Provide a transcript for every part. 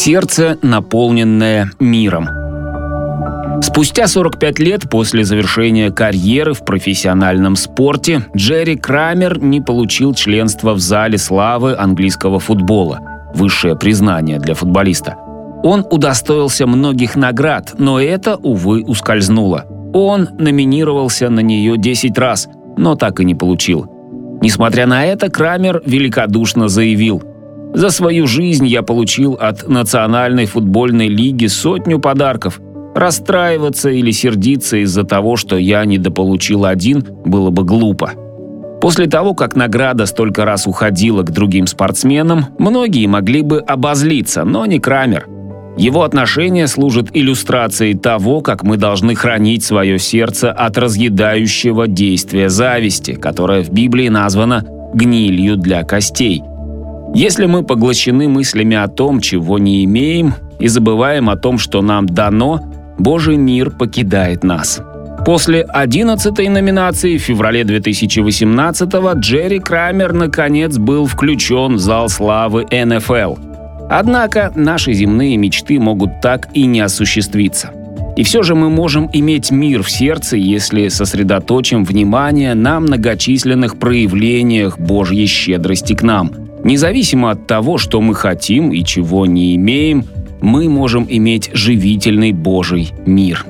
Сердце, наполненное миром. Спустя 45 лет после завершения карьеры в профессиональном спорте Джерри Крамер не получил членства в зале славы английского футбола – высшее признание для футболиста. Он удостоился многих наград, но это, увы, ускользнуло. Он номинировался на нее 10 раз, но так и не получил. Несмотря на это, Крамер великодушно заявил: «За свою жизнь я получил от Национальной футбольной лиги сотню подарков. Расстраиваться или сердиться из-за того, что я недополучил один, было бы глупо». После того, как награда столько раз уходила к другим спортсменам, многие могли бы обозлиться, но не Крамер. Его отношение служит иллюстрацией того, как мы должны хранить свое сердце от разъедающего действия зависти, которое в Библии названо «гнилью для костей». Если мы поглощены мыслями о том, чего не имеем, и забываем о том, что нам дано, Божий мир покидает нас. После 11-й номинации в феврале 2018-го Джерри Крамер наконец был включен в зал славы НФЛ. Однако наши земные мечты могут так и не осуществиться. И все же мы можем иметь мир в сердце, если сосредоточим внимание на многочисленных проявлениях Божьей щедрости к нам. Независимо от того, что мы хотим и чего не имеем, мы можем иметь живительный Божий мир.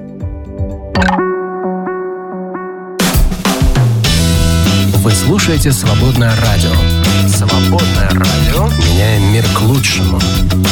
Вы слушаете «Свободное радио». «Свободное радио» меняем мир к лучшему.